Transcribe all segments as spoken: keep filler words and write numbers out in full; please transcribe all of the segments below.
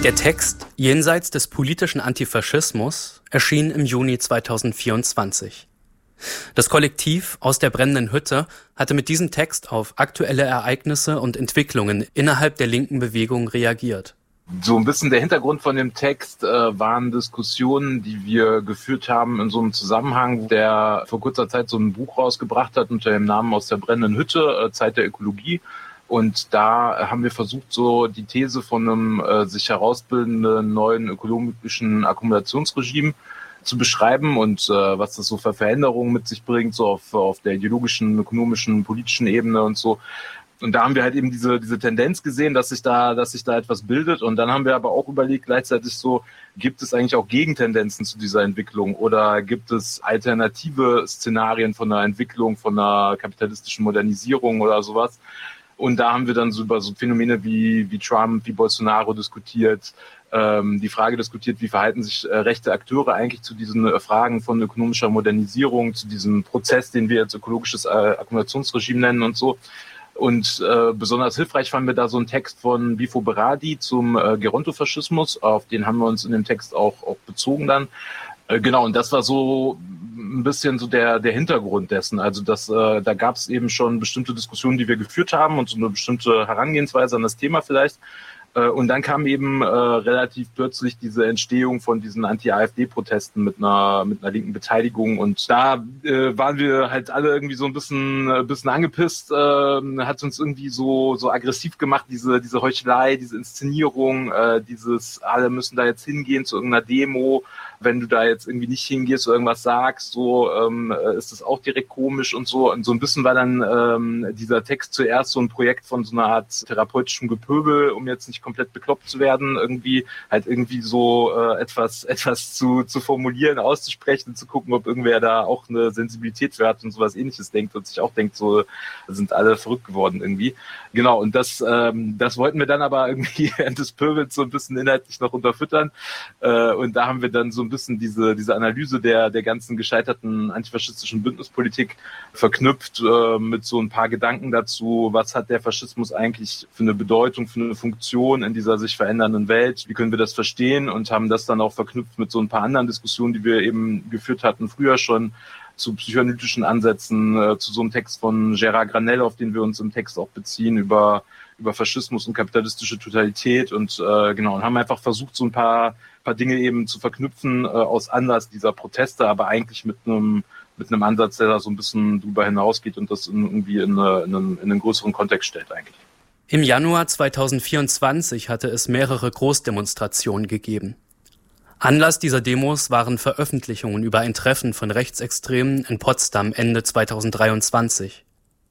Der Text Jenseits des politischen Antifaschismus erschien im Juni zweitausendvierundzwanzig. Das Kollektiv Aus der brennenden Hütte hatte mit diesem Text auf aktuelle Ereignisse und Entwicklungen innerhalb der linken Bewegung reagiert. So ein bisschen der Hintergrund von dem Text äh, waren Diskussionen, die wir geführt haben in so einem Zusammenhang, der vor kurzer Zeit so ein Buch rausgebracht hat unter dem Namen Aus der brennenden Hütte, äh, Zeit der Ökologie. Und da haben wir versucht, so die These von einem äh, sich herausbildenden neuen ökologischen Akkumulationsregime zu beschreiben und äh, was das so für Veränderungen mit sich bringt, so auf, auf der ideologischen, ökonomischen, politischen Ebene und so. Und da haben wir halt eben diese diese Tendenz gesehen, dass sich da dass sich da etwas bildet. Und dann haben wir aber auch überlegt, gleichzeitig so, gibt es eigentlich auch Gegentendenzen zu dieser Entwicklung oder gibt es alternative Szenarien von einer Entwicklung, von einer kapitalistischen Modernisierung oder sowas? Und da haben wir dann so über so Phänomene wie wie Trump, wie Bolsonaro diskutiert, ähm, die Frage diskutiert, wie verhalten sich äh, rechte Akteure eigentlich zu diesen äh, Fragen von ökonomischer Modernisierung, zu diesem Prozess, den wir jetzt ökologisches äh, Akkumulationsregime nennen und so. Und äh, besonders hilfreich fanden wir da so einen Text von Bifo Berardi zum äh, Gerontofaschismus, auf den haben wir uns in dem Text auch, auch bezogen dann. Äh, genau, und das war so ein bisschen so der der Hintergrund dessen. Also das, äh, da gab es eben schon bestimmte Diskussionen, die wir geführt haben und so eine bestimmte Herangehensweise an das Thema vielleicht. Und dann kam eben äh, relativ plötzlich diese Entstehung von diesen Anti-AfD-Protesten mit einer mit einer linken Beteiligung. Und da äh, waren wir halt alle irgendwie so ein bisschen ein bisschen angepisst. Äh, hat uns irgendwie so so aggressiv gemacht, diese diese Heuchelei, diese Inszenierung, äh, dieses alle müssen da jetzt hingehen zu irgendeiner Demo. Wenn du da jetzt irgendwie nicht hingehst oder irgendwas sagst, so ähm, ist das auch direkt komisch und so. Und so ein bisschen war dann ähm, dieser Text zuerst so ein Projekt von so einer Art therapeutischem Gepöbel, um jetzt nicht komplett bekloppt zu werden, irgendwie halt irgendwie so äh, etwas etwas zu zu formulieren, auszusprechen und zu gucken, ob irgendwer da auch eine Sensibilität für hat und sowas Ähnliches denkt und sich auch denkt, so sind alle verrückt geworden irgendwie. Genau, und das ähm, das wollten wir dann aber irgendwie während des Pöbels so ein bisschen inhaltlich noch unterfüttern. Äh, und da haben wir dann so ein bisschen diese diese Analyse der der ganzen gescheiterten antifaschistischen Bündnispolitik verknüpft äh, mit so ein paar Gedanken dazu, was hat der Faschismus eigentlich für eine Bedeutung, für eine Funktion in dieser sich verändernden Welt, wie können wir das verstehen, und haben das dann auch verknüpft mit so ein paar anderen Diskussionen, die wir eben geführt hatten früher schon, zu psychoanalytischen Ansätzen, äh, zu so einem Text von Gérard Granel, auf den wir uns im Text auch beziehen, über über Faschismus und kapitalistische Totalität, und äh, genau, und haben einfach versucht, so ein paar paar Dinge eben zu verknüpfen äh, aus Anlass dieser Proteste, aber eigentlich mit einem mit einem Ansatz, der da so ein bisschen drüber hinausgeht und das in, irgendwie in, eine, in, einen, in einen größeren Kontext stellt eigentlich. Im Januar zweitausendvierundzwanzig hatte es mehrere Großdemonstrationen gegeben. Anlass dieser Demos waren Veröffentlichungen über ein Treffen von Rechtsextremen in Potsdam Ende zweitausenddreiundzwanzig.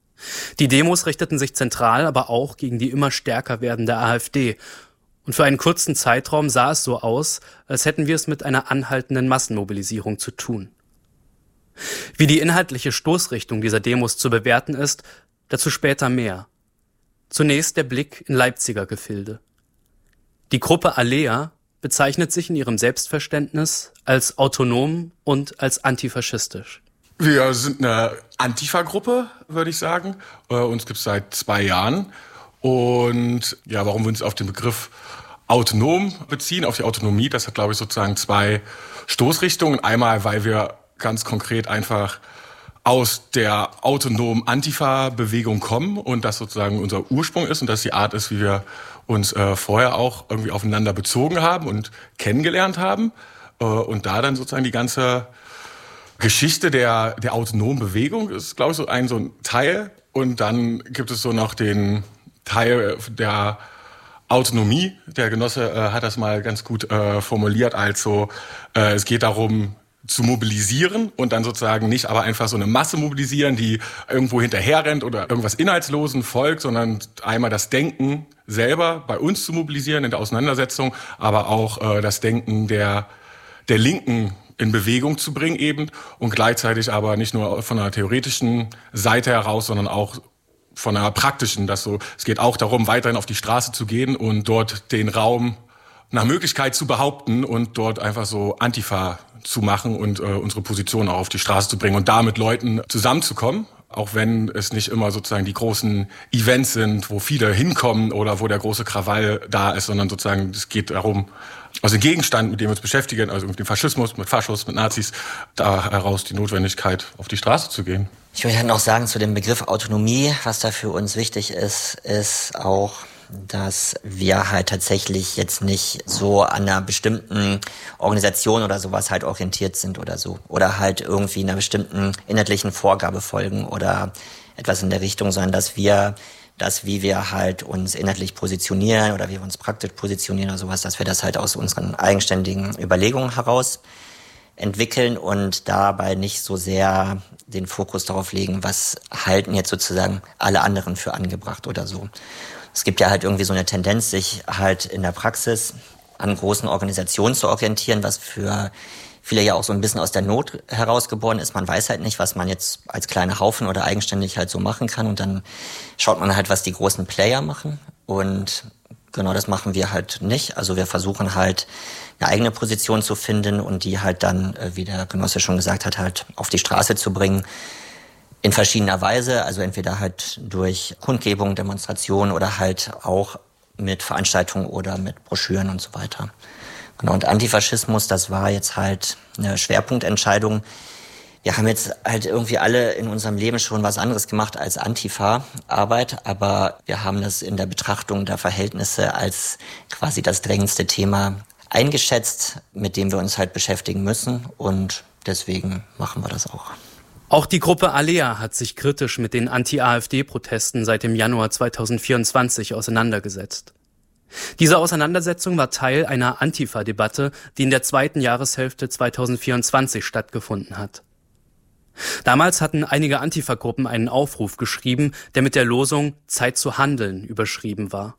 Die Demos richteten sich zentral aber auch gegen die immer stärker werdende AfD. Und für einen kurzen Zeitraum sah es so aus, als hätten wir es mit einer anhaltenden Massenmobilisierung zu tun. Wie die inhaltliche Stoßrichtung dieser Demos zu bewerten ist, dazu später mehr. Zunächst der Blick in Leipziger Gefilde. Die Gruppe Alea bezeichnet sich in ihrem Selbstverständnis als autonom und als antifaschistisch. Wir sind eine Antifa-Gruppe, würde ich sagen. Uns gibt es seit zwei Jahren. Und ja, warum wir uns auf den Begriff autonom beziehen, auf die Autonomie, das hat, glaube ich, sozusagen zwei Stoßrichtungen. Einmal, weil wir ganz konkret einfach aus der autonomen Antifa-Bewegung kommen und das sozusagen unser Ursprung ist und das die Art ist, wie wir uns äh, vorher auch irgendwie aufeinander bezogen haben und kennengelernt haben. Äh, und da dann sozusagen die ganze Geschichte der der autonomen Bewegung ist, glaube ich, so ein so ein Teil. Und dann gibt es so noch den Teil der Autonomie. Der Genosse äh, hat das mal ganz gut äh, formuliert, also äh, es geht darum, zu mobilisieren und dann sozusagen nicht aber einfach so eine Masse mobilisieren, die irgendwo hinterher rennt oder irgendwas Inhaltslosen folgt, sondern einmal das Denken selber bei uns zu mobilisieren in der Auseinandersetzung, aber auch äh, das Denken der der Linken in Bewegung zu bringen eben und gleichzeitig aber nicht nur von einer theoretischen Seite heraus, sondern auch von einer praktischen, dass so, es geht auch darum, weiterhin auf die Straße zu gehen und dort den Raum nach Möglichkeit zu behaupten und dort einfach so Antifa zu machen und äh, unsere Position auch auf die Straße zu bringen und da mit Leuten zusammenzukommen. Auch wenn es nicht immer sozusagen die großen Events sind, wo viele hinkommen oder wo der große Krawall da ist, sondern sozusagen es geht darum, aus dem Gegenstand, mit dem wir uns beschäftigen, also mit dem Faschismus, mit Faschos, mit Nazis, da heraus die Notwendigkeit, auf die Straße zu gehen. Ich würde noch sagen zu dem Begriff Autonomie, was da für uns wichtig ist, ist auch, dass wir halt tatsächlich jetzt nicht so an einer bestimmten Organisation oder sowas halt orientiert sind oder so. Oder halt irgendwie einer bestimmten inhaltlichen Vorgabe folgen oder etwas in der Richtung, sondern dass wir das, wie wir halt uns inhaltlich positionieren oder wie wir uns praktisch positionieren oder sowas, dass wir das halt aus unseren eigenständigen Überlegungen heraus entwickeln und dabei nicht so sehr den Fokus darauf legen, was halten jetzt sozusagen alle anderen für angebracht oder so. Es gibt ja halt irgendwie so eine Tendenz, sich halt in der Praxis an großen Organisationen zu orientieren, was für viele ja auch so ein bisschen aus der Not herausgeboren ist. Man weiß halt nicht, was man jetzt als kleiner Haufen oder eigenständig halt so machen kann. Und dann schaut man halt, was die großen Player machen. Und genau das machen wir halt nicht. Also wir versuchen halt eine eigene Position zu finden und die halt dann, wie der Genosse schon gesagt hat, halt auf die Straße zu bringen. In verschiedener Weise, also entweder halt durch Kundgebung, Demonstrationen oder halt auch mit Veranstaltungen oder mit Broschüren und so weiter. Genau, und Antifaschismus, das war jetzt halt eine Schwerpunktentscheidung. Wir haben jetzt halt irgendwie alle in unserem Leben schon was anderes gemacht als Antifa-Arbeit, aber wir haben das in der Betrachtung der Verhältnisse als quasi das drängendste Thema eingeschätzt, mit dem wir uns halt beschäftigen müssen und deswegen machen wir das auch. Auch die Gruppe Alea hat sich kritisch mit den Anti-AfD-Protesten seit dem Januar zweitausendvierundzwanzig auseinandergesetzt. Diese Auseinandersetzung war Teil einer Antifa-Debatte, die in der zweiten Jahreshälfte zweitausendvierundzwanzig stattgefunden hat. Damals hatten einige Antifa-Gruppen einen Aufruf geschrieben, der mit der Losung »Zeit zu handeln« überschrieben war.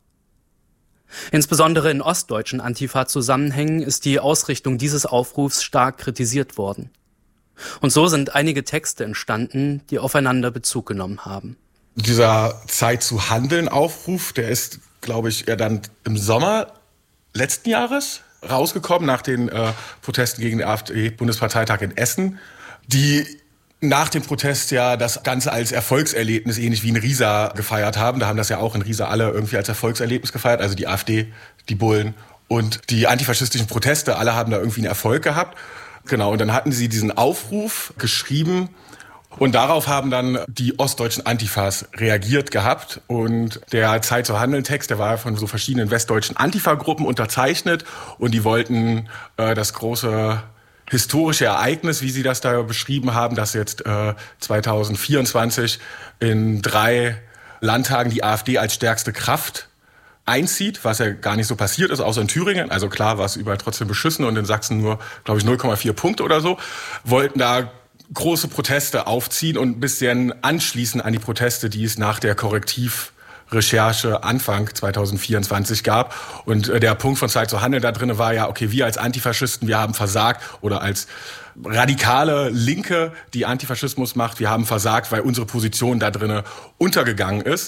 Insbesondere in ostdeutschen Antifa-Zusammenhängen ist die Ausrichtung dieses Aufrufs stark kritisiert worden. Und so sind einige Texte entstanden, die aufeinander Bezug genommen haben. Dieser Zeit zu handeln Aufruf, der ist, glaube ich, ja dann im Sommer letzten Jahres rausgekommen, nach den äh, Protesten gegen den AfD-Bundesparteitag in Essen, die nach dem Protest ja das Ganze als Erfolgserlebnis, ähnlich wie in Riesa, gefeiert haben. Da haben das ja auch in Riesa alle irgendwie als Erfolgserlebnis gefeiert, also die AfD, die Bullen und die antifaschistischen Proteste, alle haben da irgendwie einen Erfolg gehabt. Genau, und dann hatten sie diesen Aufruf geschrieben und darauf haben dann die ostdeutschen Antifas reagiert gehabt. Und der Zeit zu handeln Text, der war von so verschiedenen westdeutschen Antifa-Gruppen unterzeichnet und die wollten äh, das große historische Ereignis, wie sie das da beschrieben haben, dass jetzt äh, zweitausendvierundzwanzig in drei Landtagen die AfD als stärkste Kraft einzieht, was ja gar nicht so passiert ist, außer in Thüringen. Also klar war es überall trotzdem beschissen und in Sachsen nur, glaube ich, null Komma vier Punkte oder so. Wollten da große Proteste aufziehen und ein bisschen anschließen an die Proteste, die es nach der Korrektivrecherche Anfang zweitausendvierundzwanzig gab. Und der Punkt von Zeit zu handeln da drin war ja, okay, wir als Antifaschisten, wir haben versagt oder als radikale Linke, die Antifaschismus macht, wir haben versagt, weil unsere Position da drin untergegangen ist.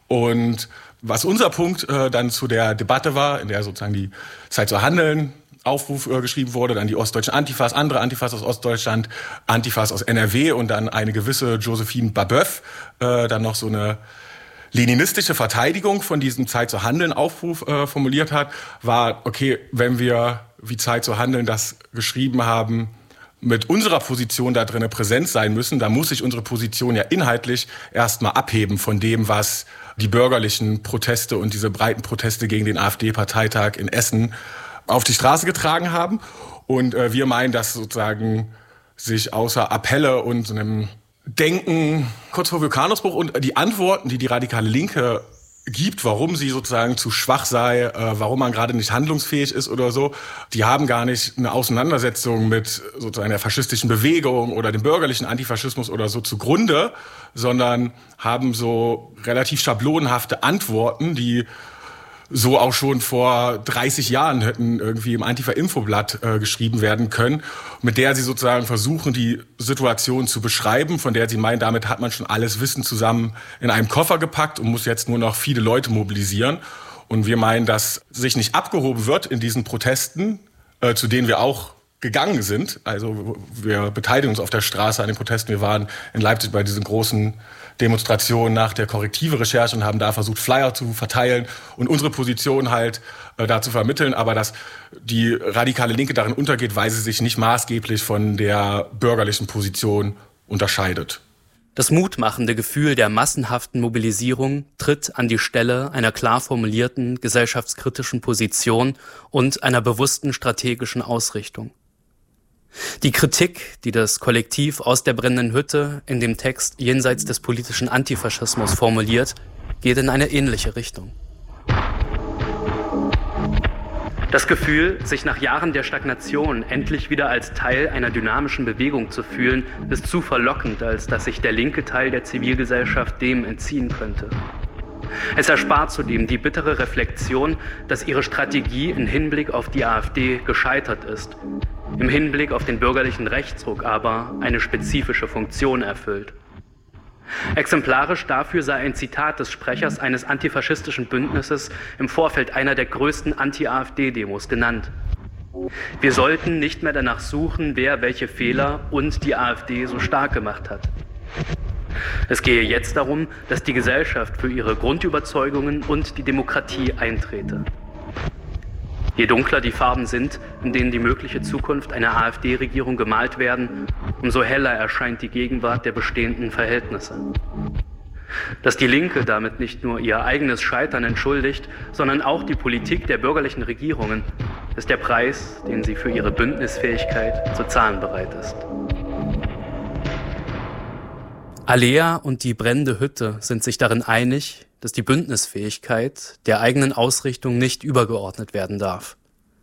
Und was unser Punkt äh, dann zu der Debatte war, in der sozusagen die Zeit zu handeln Aufruf äh, geschrieben wurde, dann die ostdeutschen Antifas, andere Antifas aus Ostdeutschland, Antifas aus N R W und dann eine gewisse Josephine Babeuf, äh, dann noch so eine leninistische Verteidigung von diesem Zeit zu handeln Aufruf äh, formuliert hat, war, okay, wenn wir wie Zeit zu handeln das geschrieben haben, mit unserer Position da drin präsent sein müssen, dann muss sich unsere Position ja inhaltlich erstmal abheben von dem, was die bürgerlichen Proteste und diese breiten Proteste gegen den AfD-Parteitag in Essen auf die Straße getragen haben. Und äh, wir meinen, dass sozusagen sich außer Appelle und so einem Denken kurz vor Vulkanausbruch und die Antworten, die die radikale Linke gibt, warum sie sozusagen zu schwach sei, äh, warum man gerade nicht handlungsfähig ist oder so, die haben gar nicht eine Auseinandersetzung mit sozusagen der faschistischen Bewegung oder dem bürgerlichen Antifaschismus oder so zugrunde, sondern haben so relativ schablonenhafte Antworten, die so auch schon vor dreißig Jahren hätten irgendwie im Antifa-Infoblatt äh, geschrieben werden können, mit der sie sozusagen versuchen, die Situation zu beschreiben, von der sie meinen, damit hat man schon alles Wissen zusammen in einem Koffer gepackt und muss jetzt nur noch viele Leute mobilisieren. Und wir meinen, dass sich nicht abgehoben wird in diesen Protesten, äh, zu denen wir auch gegangen sind. Also wir beteiligen uns auf der Straße an den Protesten. Wir waren in Leipzig bei diesen großen Demonstrationen nach der Korrektive-Recherche und haben da versucht, Flyer zu verteilen und unsere Position halt äh, da zu vermitteln. Aber dass die radikale Linke darin untergeht, weil sie sich nicht maßgeblich von der bürgerlichen Position unterscheidet. Das mutmachende Gefühl der massenhaften Mobilisierung tritt an die Stelle einer klar formulierten gesellschaftskritischen Position und einer bewussten strategischen Ausrichtung. Die Kritik, die das Kollektiv aus der brennenden Hütte in dem Text Jenseits des politischen Antifaschismus formuliert, geht in eine ähnliche Richtung. Das Gefühl, sich nach Jahren der Stagnation endlich wieder als Teil einer dynamischen Bewegung zu fühlen, ist zu verlockend, als dass sich der linke Teil der Zivilgesellschaft dem entziehen könnte. Es erspart zudem die bittere Reflexion, dass ihre Strategie im Hinblick auf die AfD gescheitert ist, im Hinblick auf den bürgerlichen Rechtsruck aber eine spezifische Funktion erfüllt. Exemplarisch dafür sei ein Zitat des Sprechers eines antifaschistischen Bündnisses im Vorfeld einer der größten Anti-AfD-Demos genannt. Wir sollten nicht mehr danach suchen, wer welche Fehler und die AfD so stark gemacht hat. Es gehe jetzt darum, dass die Gesellschaft für ihre Grundüberzeugungen und die Demokratie eintrete. Je dunkler die Farben sind, in denen die mögliche Zukunft einer AfD-Regierung gemalt werden, umso heller erscheint die Gegenwart der bestehenden Verhältnisse. Dass die Linke damit nicht nur ihr eigenes Scheitern entschuldigt, sondern auch die Politik der bürgerlichen Regierungen, ist der Preis, den sie für ihre Bündnisfähigkeit zu zahlen bereit ist. Alea und die brennende Hütte sind sich darin einig, dass die Bündnisfähigkeit der eigenen Ausrichtung nicht übergeordnet werden darf.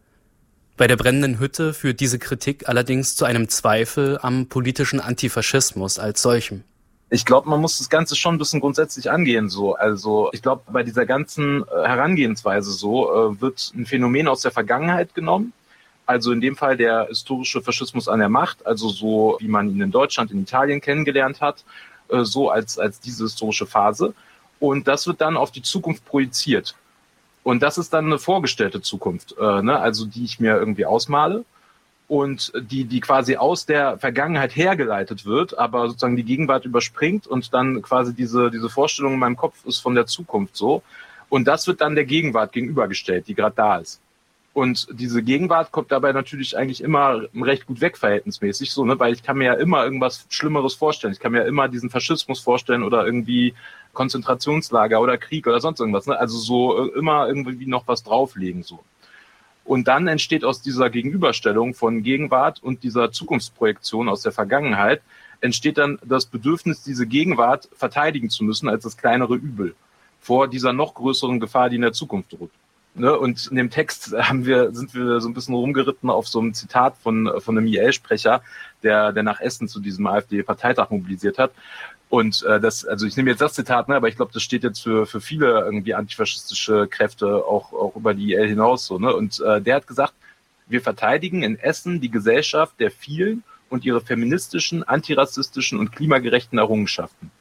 Bei der brennenden Hütte führt diese Kritik allerdings zu einem Zweifel am politischen Antifaschismus als solchem. Ich glaube, man muss das Ganze schon ein bisschen grundsätzlich angehen. So, also ich glaube, bei dieser ganzen Herangehensweise so äh, wird ein Phänomen aus der Vergangenheit genommen. Also in dem Fall der historische Faschismus an der Macht, also so wie man ihn in Deutschland, in Italien kennengelernt hat, äh, so als als diese historische Phase. Und das wird dann auf die Zukunft projiziert. Und das ist dann eine vorgestellte Zukunft, äh, ne? Also die ich mir irgendwie ausmale und die die quasi aus der Vergangenheit hergeleitet wird, aber sozusagen die Gegenwart überspringt und dann quasi diese diese Vorstellung in meinem Kopf ist von der Zukunft so. Und das wird dann der Gegenwart gegenübergestellt, die gerade da ist. Und diese Gegenwart kommt dabei natürlich eigentlich immer recht gut weg, verhältnismäßig, so, ne, weil ich kann mir ja immer irgendwas Schlimmeres vorstellen. Ich kann mir ja immer diesen Faschismus vorstellen oder irgendwie Konzentrationslager oder Krieg oder sonst irgendwas, ne, also so immer irgendwie noch was drauflegen, so. Und dann entsteht aus dieser Gegenüberstellung von Gegenwart und dieser Zukunftsprojektion aus der Vergangenheit, entsteht dann das Bedürfnis, diese Gegenwart verteidigen zu müssen als das kleinere Übel vor dieser noch größeren Gefahr, die in der Zukunft droht. Ne, und in dem Text haben wir, sind wir so ein bisschen rumgeritten auf so einem Zitat von, von einem I L-Sprecher, der, der nach Essen zu diesem AfD-Parteitag mobilisiert hat. Und äh, das, also ich nehme jetzt das Zitat, ne, aber ich glaube, das steht jetzt für, für viele irgendwie antifaschistische Kräfte auch, auch über die I L hinaus so, ne. Und äh, der hat gesagt, wir verteidigen in Essen die Gesellschaft der vielen und ihre feministischen, antirassistischen und klimagerechten Errungenschaften.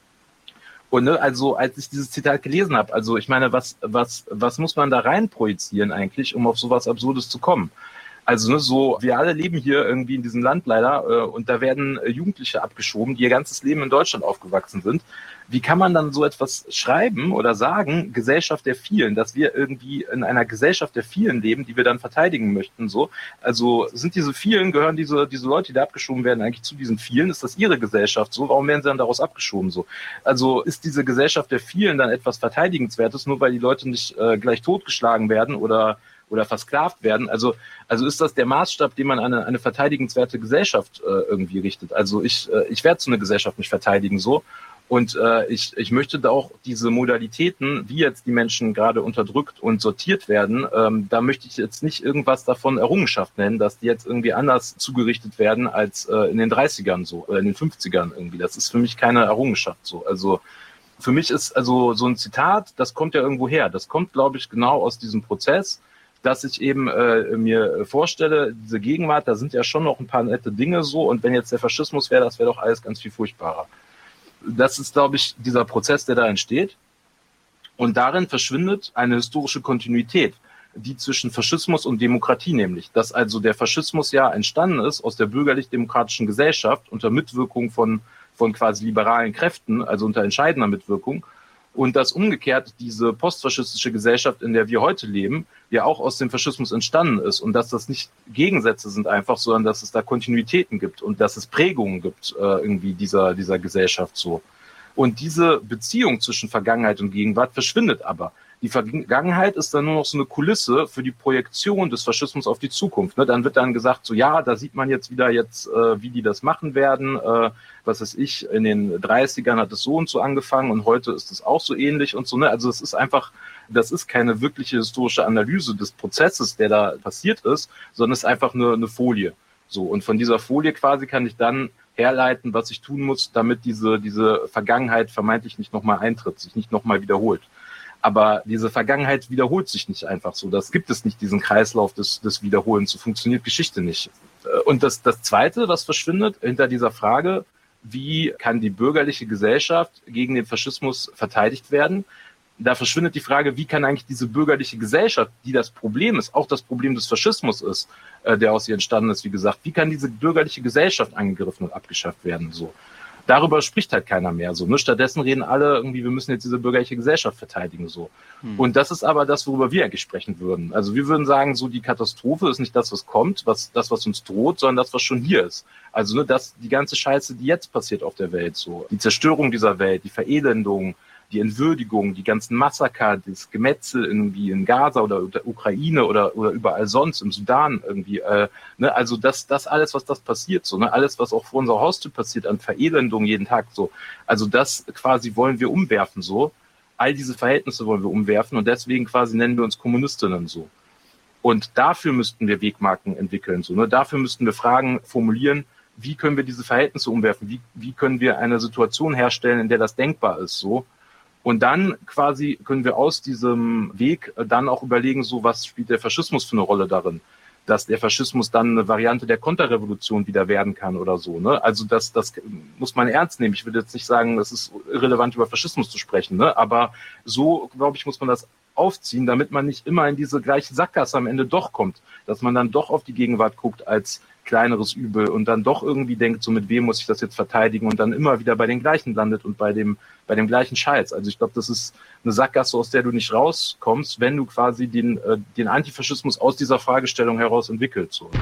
Und ne, also als ich dieses Zitat gelesen habe, also ich meine, was was was muss man da rein projizieren eigentlich, um auf sowas Absurdes zu kommen? Also ne, so, wir alle leben hier irgendwie in diesem Land leider äh, und da werden äh, Jugendliche abgeschoben, die ihr ganzes Leben in Deutschland aufgewachsen sind. Wie kann man dann so etwas schreiben oder sagen, Gesellschaft der vielen, dass wir irgendwie in einer Gesellschaft der vielen leben, die wir dann verteidigen möchten, so? Also sind diese vielen, gehören diese diese Leute, die da abgeschoben werden, eigentlich zu diesen vielen? Ist das ihre Gesellschaft so? Warum werden sie dann daraus abgeschoben so? Also ist diese Gesellschaft der vielen dann etwas Verteidigenswertes, nur weil die Leute nicht äh, gleich totgeschlagen werden oder oder versklavt werden? Also also ist das der Maßstab, den man an eine, eine verteidigenswerte Gesellschaft äh, irgendwie richtet? Also ich äh, ich werde so eine Gesellschaft nicht verteidigen so. Und äh, ich, ich möchte da auch diese Modalitäten, wie jetzt die Menschen gerade unterdrückt und sortiert werden, ähm, da möchte ich jetzt nicht irgendwas davon Errungenschaft nennen, dass die jetzt irgendwie anders zugerichtet werden als äh, in den dreißigern so oder in den fünfzigern irgendwie. Das ist für mich keine Errungenschaft so. Also für mich ist also so ein Zitat, das kommt ja irgendwo her. Das kommt, glaube ich, genau aus diesem Prozess, dass ich eben äh, mir vorstelle, diese Gegenwart, da sind ja schon noch ein paar nette Dinge so. Und wenn jetzt der Faschismus wäre, das wäre doch alles ganz viel furchtbarer. Das ist, glaube ich, dieser Prozess, der da entsteht. Und darin verschwindet eine historische Kontinuität. die zwischen Faschismus und Demokratie nämlich. Dass also der Faschismus ja entstanden ist aus der bürgerlich-demokratischen Gesellschaft unter Mitwirkung von, von quasi liberalen Kräften, also unter entscheidender Mitwirkung. Und dass umgekehrt diese postfaschistische Gesellschaft, in der wir heute leben, ja auch aus dem Faschismus entstanden ist. Und dass das nicht Gegensätze sind einfach, sondern dass es da Kontinuitäten gibt und dass es Prägungen gibt äh, irgendwie dieser, dieser Gesellschaft so. Und diese Beziehung zwischen Vergangenheit und Gegenwart verschwindet aber. Die Vergangenheit ist dann nur noch so eine Kulisse für die Projektion des Faschismus auf die Zukunft. Ne? Dann wird dann gesagt, so ja, da sieht man jetzt wieder jetzt, äh, wie die das machen werden. Äh, was weiß ich, in den dreißigern hat es so und so angefangen und heute ist es auch so ähnlich und so. Ne? Also es ist einfach, das ist keine wirkliche historische Analyse des Prozesses, der da passiert ist, sondern es ist einfach eine, eine Folie. So, und von dieser Folie quasi kann ich dann herleiten, was ich tun muss, damit diese, diese Vergangenheit vermeintlich nicht nochmal eintritt, sich nicht nochmal wiederholt. Aber diese Vergangenheit wiederholt sich nicht einfach so. Das gibt es nicht, diesen Kreislauf des, des Wiederholens. So funktioniert Geschichte nicht. Und das, das Zweite, was verschwindet hinter dieser Frage, wie kann die bürgerliche Gesellschaft gegen den Faschismus verteidigt werden? Da verschwindet die Frage, wie kann eigentlich diese bürgerliche Gesellschaft, die das Problem ist, auch das Problem des Faschismus ist, äh, der aus ihr entstanden ist, wie gesagt, wie kann diese bürgerliche Gesellschaft angegriffen und abgeschafft werden? So. Darüber spricht halt keiner mehr so. Ne? Stattdessen reden alle irgendwie, wir müssen jetzt diese bürgerliche Gesellschaft verteidigen. So. Hm. Und das ist aber das, worüber wir eigentlich sprechen würden. Also wir würden sagen, so die Katastrophe ist nicht das, was kommt, was das, was uns droht, sondern das, was schon hier ist. Also ne, das, die ganze Scheiße, die jetzt passiert auf der Welt. So. Die Zerstörung dieser Welt, die Verelendung, die Entwürdigung, die ganzen Massaker, das Gemetzel irgendwie in Gaza oder der Ukraine oder, oder überall sonst, im Sudan irgendwie, äh, ne, also das, das alles, was das passiert, so, ne, alles, was auch vor unserer Haustür passiert an Verelendung jeden Tag, so, also das quasi wollen wir umwerfen, so, all diese Verhältnisse wollen wir umwerfen und deswegen quasi nennen wir uns Kommunistinnen, so. Und dafür müssten wir Wegmarken entwickeln, so, ne, dafür müssten wir Fragen formulieren, wie können wir diese Verhältnisse umwerfen, wie, wie können wir eine Situation herstellen, in der das denkbar ist, so. Und dann quasi können wir aus diesem Weg dann auch überlegen, so was spielt der Faschismus für eine Rolle darin, dass der Faschismus dann eine Variante der Konterrevolution wieder werden kann oder so. Ne? Also das, das muss man ernst nehmen. Ich würde jetzt nicht sagen, es ist irrelevant, über Faschismus zu sprechen, ne? Aber so, glaube ich, muss man das aufziehen, damit man nicht immer in diese gleiche Sackgasse am Ende doch kommt, dass man dann doch auf die Gegenwart guckt als kleineres Übel und dann doch irgendwie denkt, so mit wem muss ich das jetzt verteidigen und dann immer wieder bei den gleichen landet und bei dem bei dem gleichen Scheiß. Also ich glaube, das ist eine Sackgasse, aus der du nicht rauskommst, wenn du quasi den äh, den Antifaschismus aus dieser Fragestellung heraus entwickelst. So.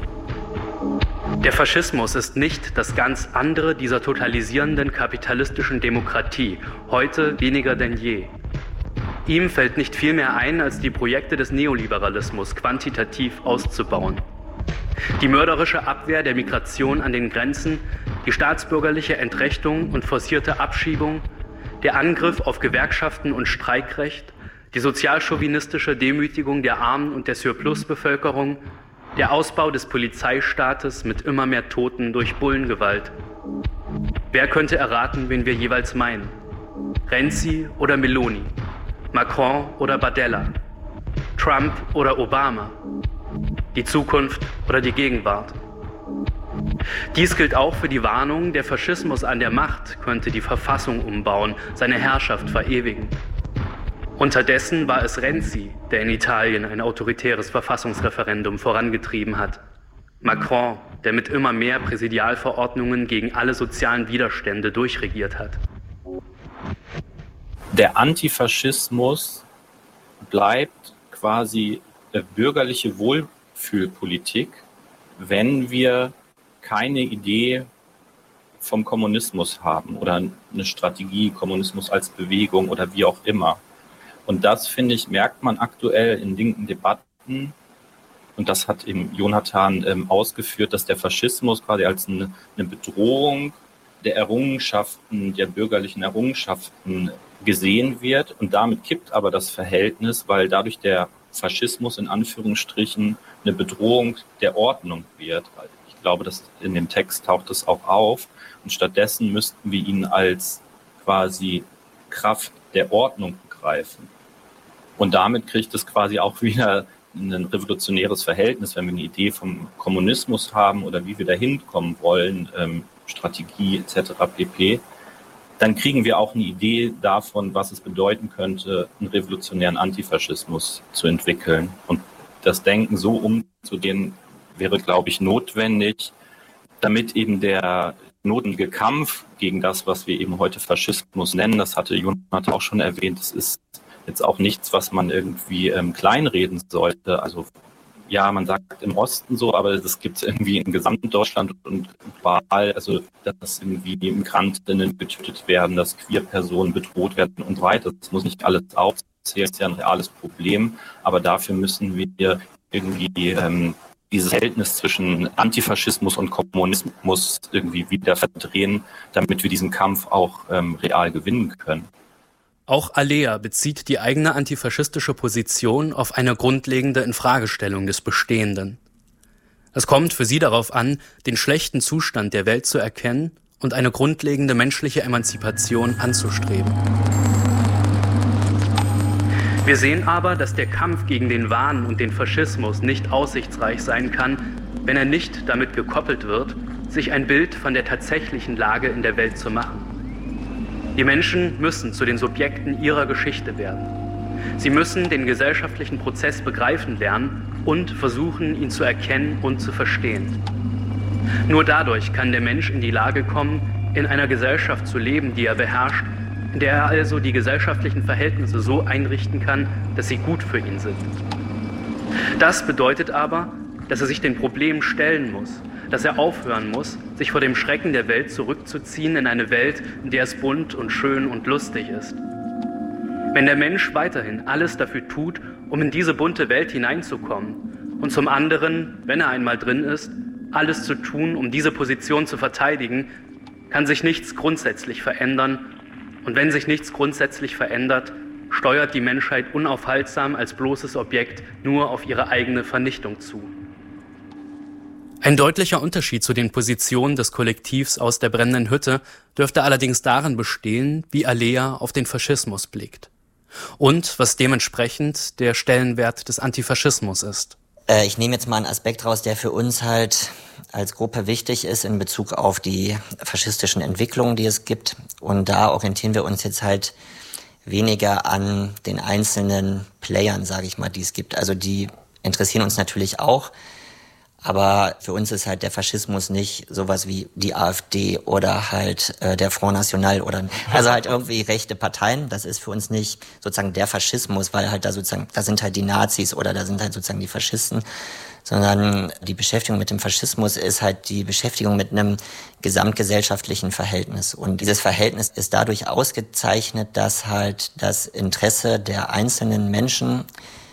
Der Faschismus ist nicht das ganz andere dieser totalisierenden kapitalistischen Demokratie, heute weniger denn je. Ihm fällt nicht viel mehr ein, als die Projekte des Neoliberalismus quantitativ auszubauen. Die mörderische Abwehr der Migration an den Grenzen, die staatsbürgerliche Entrechtung und forcierte Abschiebung, der Angriff auf Gewerkschaften und Streikrecht, die sozialchauvinistische Demütigung der Armen und der Surplusbevölkerung, der Ausbau des Polizeistaates mit immer mehr Toten durch Bullengewalt. Wer könnte erraten, wen wir jeweils meinen? Renzi oder Meloni? Macron oder Bardella? Trump oder Obama? Die Zukunft oder die Gegenwart? Dies gilt auch für die Warnung, der Faschismus an der Macht könnte die Verfassung umbauen, seine Herrschaft verewigen. Unterdessen war es Renzi, der in Italien ein autoritäres Verfassungsreferendum vorangetrieben hat. Macron, der mit immer mehr Präsidialverordnungen gegen alle sozialen Widerstände durchregiert hat. Der Antifaschismus bleibt quasi bürgerliche Wohlfühlpolitik, wenn wir keine Idee vom Kommunismus haben oder eine Strategie, Kommunismus als Bewegung oder wie auch immer. Und das, finde ich, merkt man aktuell in linken Debatten. Und das hat eben Jonathan ähm, ausgeführt, dass der Faschismus quasi als eine, eine Bedrohung der Errungenschaften, der bürgerlichen Errungenschaften gesehen wird. Und damit kippt aber das Verhältnis, weil dadurch der Faschismus in Anführungsstrichen eine Bedrohung der Ordnung wird. Ich glaube, dass in dem Text taucht es auch auf. Und stattdessen müssten wir ihn als quasi Kraft der Ordnung begreifen. Und damit kriegt es quasi auch wieder ein revolutionäres Verhältnis, wenn wir eine Idee vom Kommunismus haben oder wie wir dahin kommen wollen, ähm, Strategie et cetera pp., dann kriegen wir auch eine Idee davon, was es bedeuten könnte, einen revolutionären Antifaschismus zu entwickeln. Und das Denken so umzugehen, wäre, glaube ich, notwendig, damit eben der notwendige Kampf gegen das, was wir eben heute Faschismus nennen, das hatte Jonathan auch schon erwähnt, das ist jetzt auch nichts, was man irgendwie ähm, kleinreden sollte. Also ja, man sagt im Osten so, aber das gibt es irgendwie in Gesamtdeutschland und überall, also dass irgendwie Migrantinnen getötet werden, dass Queer-Personen bedroht werden und so weiter. Das muss nicht alles aufzählen, das ist ja ein reales Problem, aber dafür müssen wir irgendwie ähm, dieses Verhältnis zwischen Antifaschismus und Kommunismus irgendwie wieder verdrehen, damit wir diesen Kampf auch ähm, real gewinnen können. Auch Alea bezieht die eigene antifaschistische Position auf eine grundlegende Infragestellung des Bestehenden. Es kommt für sie darauf an, den schlechten Zustand der Welt zu erkennen und eine grundlegende menschliche Emanzipation anzustreben. Wir sehen aber, dass der Kampf gegen den Wahn und den Faschismus nicht aussichtsreich sein kann, wenn er nicht damit gekoppelt wird, sich ein Bild von der tatsächlichen Lage in der Welt zu machen. Die Menschen müssen zu den Subjekten ihrer Geschichte werden. Sie müssen den gesellschaftlichen Prozess begreifen lernen und versuchen, ihn zu erkennen und zu verstehen. Nur dadurch kann der Mensch in die Lage kommen, in einer Gesellschaft zu leben, die er beherrscht, in der er also die gesellschaftlichen Verhältnisse so einrichten kann, dass sie gut für ihn sind. Das bedeutet aber, dass er sich den Problemen stellen muss, dass er aufhören muss, sich vor dem Schrecken der Welt zurückzuziehen in eine Welt, in der es bunt und schön und lustig ist. Wenn der Mensch weiterhin alles dafür tut, um in diese bunte Welt hineinzukommen und zum anderen, wenn er einmal drin ist, alles zu tun, um diese Position zu verteidigen, kann sich nichts grundsätzlich verändern. Und wenn sich nichts grundsätzlich verändert, steuert die Menschheit unaufhaltsam als bloßes Objekt nur auf ihre eigene Vernichtung zu. Ein deutlicher Unterschied zu den Positionen des Kollektivs aus der brennenden Hütte dürfte allerdings darin bestehen, wie Alea auf den Faschismus blickt und was dementsprechend der Stellenwert des Antifaschismus ist. Äh, ich nehme jetzt mal einen Aspekt raus, der für uns halt als Gruppe wichtig ist in Bezug auf die faschistischen Entwicklungen, die es gibt. Und da orientieren wir uns jetzt halt weniger an den einzelnen Playern, sage ich mal, die es gibt. Also die interessieren uns natürlich auch. Aber für uns ist halt der Faschismus nicht sowas wie die AfD oder halt äh, der Front National oder also halt irgendwie rechte Parteien. Das ist für uns nicht sozusagen der Faschismus, weil halt da sozusagen, da sind halt die Nazis oder da sind halt sozusagen die Faschisten, sondern die Beschäftigung mit dem Faschismus ist halt die Beschäftigung mit einem gesamtgesellschaftlichen Verhältnis. Und dieses Verhältnis ist dadurch ausgezeichnet, dass halt das Interesse der einzelnen Menschen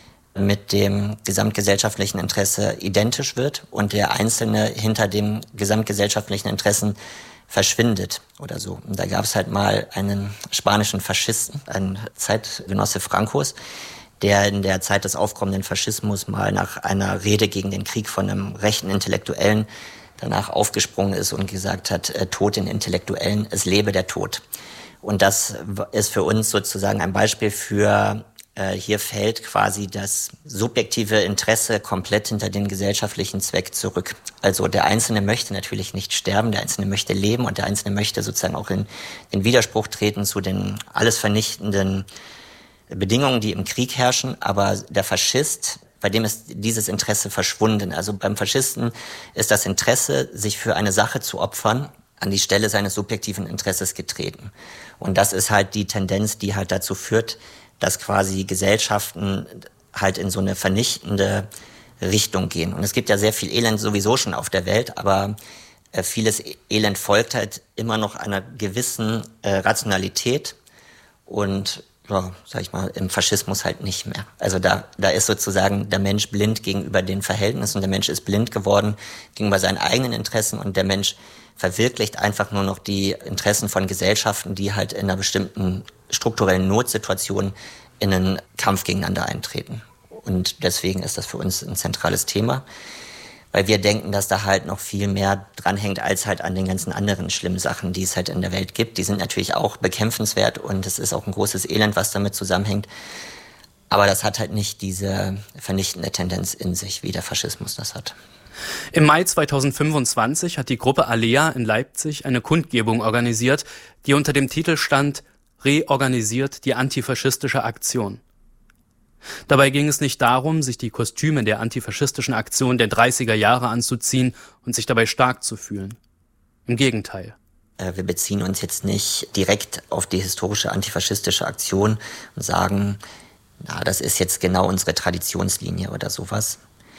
mit dem gesamtgesellschaftlichen Interesse identisch wird und der Einzelne hinter dem gesamtgesellschaftlichen Interessen verschwindet oder so. Und da gab es halt mal einen spanischen Faschisten, einen Zeitgenosse Francos, der in der Zeit des aufkommenden Faschismus mal nach einer Rede gegen den Krieg von einem rechten Intellektuellen danach aufgesprungen ist und gesagt hat, Tod den Intellektuellen, es lebe der Tod. Und das ist für uns sozusagen ein Beispiel für hier fällt quasi das subjektive Interesse komplett hinter den gesellschaftlichen Zweck zurück. Also der Einzelne möchte natürlich nicht sterben, der Einzelne möchte leben und der Einzelne möchte sozusagen auch in den Widerspruch treten zu den alles vernichtenden Bedingungen, die im Krieg herrschen. Aber der Faschist, bei dem ist dieses Interesse verschwunden. Also beim Faschisten ist das Interesse, sich für eine Sache zu opfern, an die Stelle seines subjektiven Interesses getreten. Und das ist halt die Tendenz, die halt dazu führt, dass quasi Gesellschaften halt in so eine vernichtende Richtung gehen. Und es gibt ja sehr viel Elend sowieso schon auf der Welt, aber äh, vieles Elend folgt halt immer noch einer gewissen äh, Rationalität und, ja, sag ich mal, im Faschismus halt nicht mehr. Also da, da ist sozusagen der Mensch blind gegenüber den Verhältnissen, der Mensch ist blind geworden gegenüber seinen eigenen Interessen und der Mensch verwirklicht einfach nur noch die Interessen von Gesellschaften, die halt in einer bestimmten strukturellen Notsituation in einen Kampf gegeneinander eintreten. Und deswegen ist das für uns ein zentrales Thema, weil wir denken, dass da halt noch viel mehr dranhängt als halt an den ganzen anderen schlimmen Sachen, die es halt in der Welt gibt. Die sind natürlich auch bekämpfenswert und es ist auch ein großes Elend, was damit zusammenhängt. Aber das hat halt nicht diese vernichtende Tendenz in sich, wie der Faschismus das hat. Im Mai zweitausendfünfundzwanzig hat die Gruppe Alea in Leipzig eine Kundgebung organisiert, die unter dem Titel stand »Reorganisiert die antifaschistische Aktion«. Dabei ging es nicht darum, sich die Kostüme der antifaschistischen Aktion der dreißiger Jahre anzuziehen und sich dabei stark zu fühlen. Im Gegenteil. Wir beziehen uns jetzt nicht direkt auf die historische antifaschistische Aktion und sagen, na, das ist jetzt genau unsere Traditionslinie oder sowas.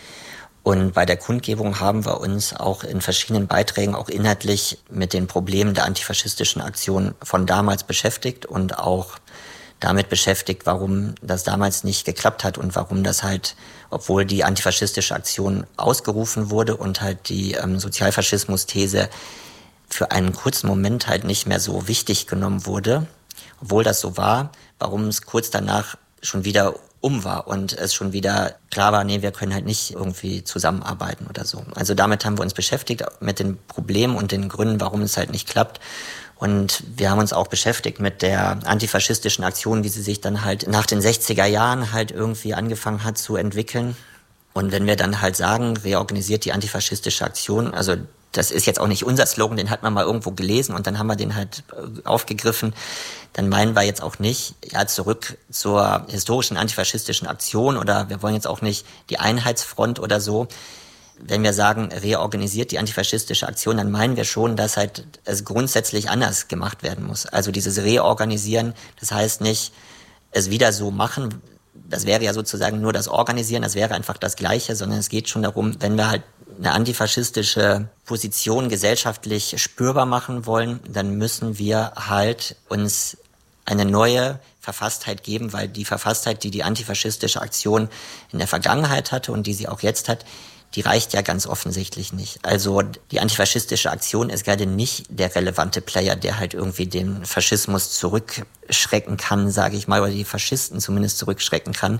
Und bei der Kundgebung haben wir uns auch in verschiedenen Beiträgen auch inhaltlich mit den Problemen der antifaschistischen Aktion von damals beschäftigt und auch damit beschäftigt, warum das damals nicht geklappt hat und warum das halt, obwohl die antifaschistische Aktion ausgerufen wurde und halt die ähm, Sozialfaschismus-These für einen kurzen Moment halt nicht mehr so wichtig genommen wurde, obwohl das so war, warum es kurz danach schon wieder um war und es schon wieder klar war, nee, wir können halt nicht irgendwie zusammenarbeiten oder so. Also damit haben wir uns beschäftigt, mit den Problemen und den Gründen, warum es halt nicht klappt. Und wir haben uns auch beschäftigt mit der antifaschistischen Aktion, wie sie sich dann halt nach den sechziger Jahren halt irgendwie angefangen hat zu entwickeln. Und wenn wir dann halt sagen, reorganisiert die antifaschistische Aktion, also das ist jetzt auch nicht unser Slogan, den hat man mal irgendwo gelesen und dann haben wir den halt aufgegriffen. Dann meinen wir jetzt auch nicht, ja, zurück zur historischen antifaschistischen Aktion oder wir wollen jetzt auch nicht die Einheitsfront oder so. Wenn wir sagen, reorganisiert die antifaschistische Aktion, dann meinen wir schon, dass halt es grundsätzlich anders gemacht werden muss. Also dieses Reorganisieren, das heißt nicht, es wieder so machen, das wäre ja sozusagen nur das Organisieren, das wäre einfach das Gleiche, sondern es geht schon darum, wenn wir halt eine antifaschistische Position gesellschaftlich spürbar machen wollen, dann müssen wir halt uns eine neue Verfasstheit geben, weil die Verfasstheit, die die antifaschistische Aktion in der Vergangenheit hatte und die sie auch jetzt hat, die reicht ja ganz offensichtlich nicht. Also die antifaschistische Aktion ist gerade nicht der relevante Player, der halt irgendwie den Faschismus zurückschrecken kann, sage ich mal, oder die Faschisten zumindest zurückschrecken kann.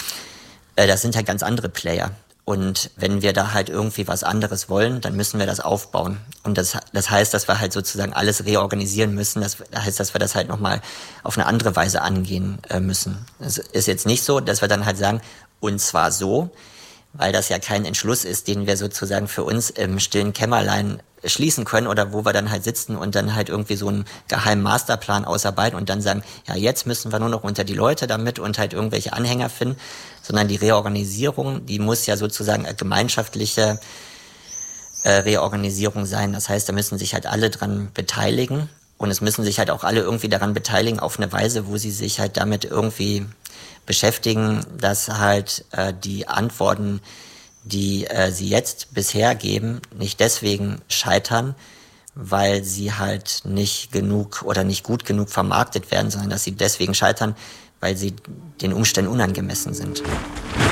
Das sind halt ganz andere Player. Und wenn wir da halt irgendwie was anderes wollen, dann müssen wir das aufbauen. Und das, das heißt, dass wir halt sozusagen alles reorganisieren müssen. Das heißt, dass wir das halt nochmal auf eine andere Weise angehen müssen. Es ist jetzt nicht so, dass wir dann halt sagen, und zwar so, weil das ja kein Entschluss ist, den wir sozusagen für uns im stillen Kämmerlein schließen können oder wo wir dann halt sitzen und dann halt irgendwie so einen geheimen Masterplan ausarbeiten und dann sagen, ja, jetzt müssen wir nur noch unter die Leute damit und halt irgendwelche Anhänger finden, sondern die Reorganisierung, die muss ja sozusagen eine gemeinschaftliche äh, Reorganisierung sein. Das heißt, da müssen sich halt alle dran beteiligen und es müssen sich halt auch alle irgendwie daran beteiligen auf eine Weise, wo sie sich halt damit irgendwie beschäftigen, dass halt äh, die Antworten, die äh, sie jetzt bisher geben, nicht deswegen scheitern, weil sie halt nicht genug oder nicht gut genug vermarktet werden, sondern dass sie deswegen scheitern, weil sie den Umständen unangemessen sind.